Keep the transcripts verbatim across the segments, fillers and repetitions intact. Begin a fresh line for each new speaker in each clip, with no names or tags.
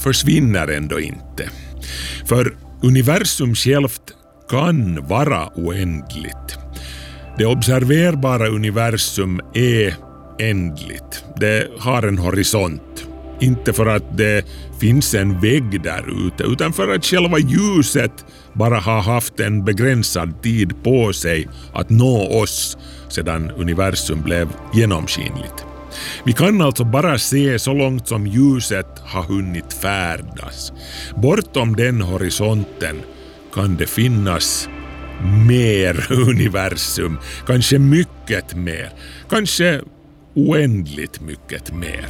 försvinner ändå inte. För universum självt kan vara oändligt. Det observerbara universum är ändligt. Det har en horisont. Inte för att det finns en vägg där ute, utan för att själva ljuset bara har haft en begränsad tid på sig att nå oss sedan universum blev genomskinligt. Vi kan alltså bara se så långt som ljuset har hunnit färdas. Bortom den horisonten kan det finnas mer universum, kanske mycket mer, kanske oändligt mycket mer.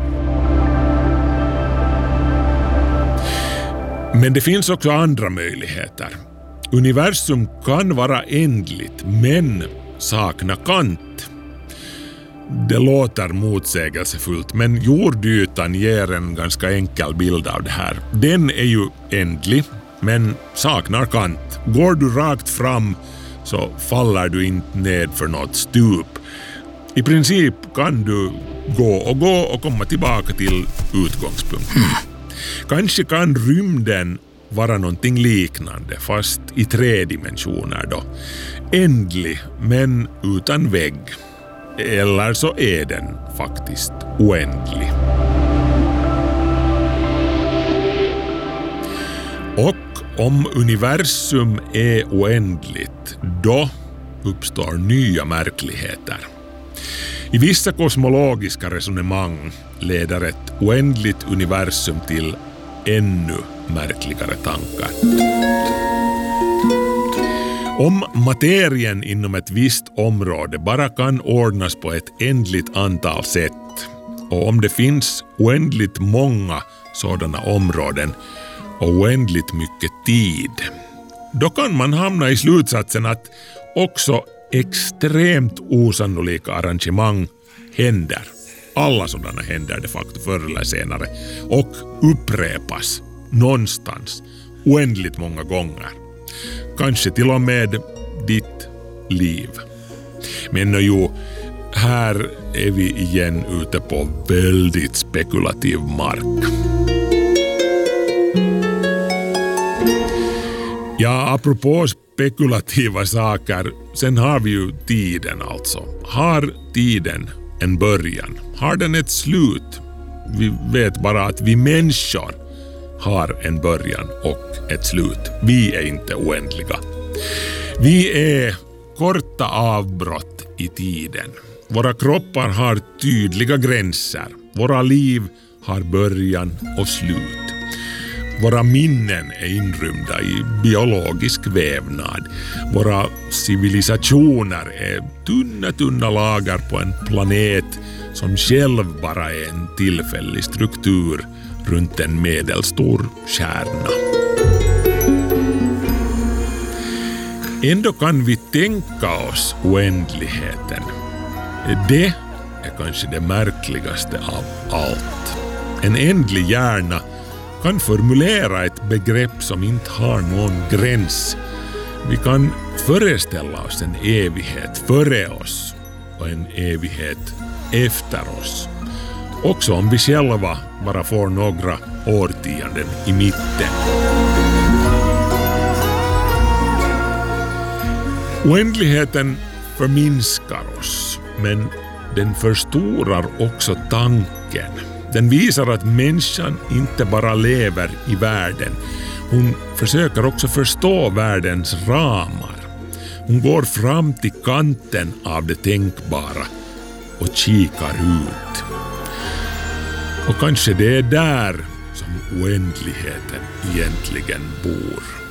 Men det finns också andra möjligheter. Universum kan vara ändligt, men sakna kant. Det låter motsägelsefullt, men jordytan ger en ganska enkel bild av det här. Den är ju ändlig, men saknar kant. Går du rakt fram så faller du inte ned för något stup. I princip kan du gå och gå och komma tillbaka till utgångspunkten. Kanske kan rymden vara någonting liknande, fast i tre dimensioner då. Ändlig, men utan vägg. Eller så är den faktiskt oändlig. Och om universum är oändligt, då uppstår nya märkligheter. I vissa kosmologiska resonemang leder ett oändligt universum till ännu märkligare tankar. Om materien inom ett visst område bara kan ordnas på ett ändligt antal sätt, och om det finns oändligt många sådana områden och oändligt mycket tid, då kan man hamna i slutsatsen att också extremt osannolika arrangemang händer. Alla sådana händer de facto förr eller senare och upprepas någonstans oändligt många gånger. Kanske till och med ditt liv. Men jo, här är vi igen ute på väldigt spekulativ mark. Ja, apropå spekulativa saker, sen har vi ju tiden alltså. Har tiden en början? Har den ett slut? Vi vet bara att vi människor har en början och ett slut. Vi är inte oändliga. Vi är korta avbrott i tiden. Våra kroppar har tydliga gränser. Våra liv har början och slut. Våra minnen är inrymda i biologisk vävnad. Våra civilisationer är tunna, tunna lagar på en planet som själv bara är en tillfällig struktur runt en medelstor kärna. Ändå kan vi tänka oss oändligheten. Det är kanske det märkligaste av allt. En ändlig hjärna kan formulera ett begrepp som inte har någon gräns. Vi kan föreställa oss en evighet före oss och en evighet efter oss. Också om vi själva bara får några årtionden i mitten. Oändligheten förminskar oss, men den förstorar också tanken. Den visar att människan inte bara lever i världen. Hon försöker också förstå världens ramar. Hon går fram till kanten av det tänkbara och kikar ut. Och kanske det är där som oändligheten egentligen bor.